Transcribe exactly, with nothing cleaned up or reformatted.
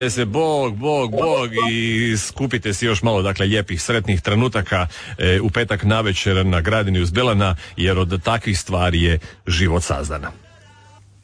se Bog, Bog, Bog i skupite si još malo, dakle, lijepih, sretnih trenutaka e, u petak navečer na Gradini uz Belana, jer od takvih stvari je život sazdana.